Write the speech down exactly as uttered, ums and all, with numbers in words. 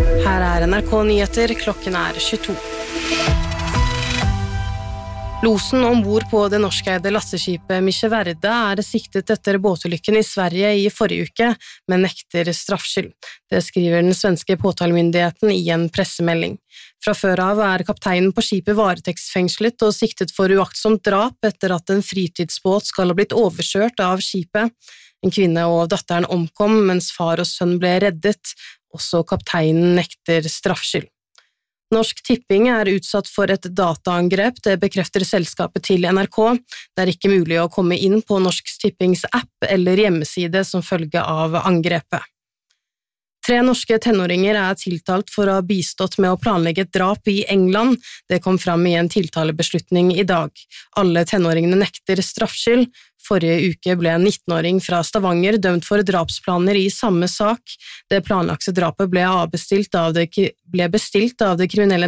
Her er N R K Nyheter, klokken er tjueto. Losen ombord på det norskeide lasteskipet Misje Verde er siktet etter båtulykken i Sverige i forrige uke, men nekter straffskyld. Det skriver den svenske påtalemyndigheten i en pressemelding. Fra før av er kapteinen på skipet varetektsfengslet og siktet for uaktsomt drap etter at en fritidsbåt skal ha blitt overkjørt av skipet. En kvinne og datteren omkom, mens far og sønn ble reddet. Også kapteinen nekter straffskyld. Norsk Tipping er utsatt for et dataangrep, det bekrefter selskapet til N R K. Det er ikke mulig å komme inn på Norsk Tippings app eller hjemmeside som følge av angrepet. Tre norske tenåringer er tiltalt for å ha bistått med å planlegge et drap i England. Det kom fram i en tiltalebeslutning i dag. Alle tenåringene nekter straffskyld. Forrige uke ble en nittenåring fra Stavanger dømt for drapsplaner i samme sak. Det planlagte drapet ble, avbestilt av det, ble bestilt av det kriminelle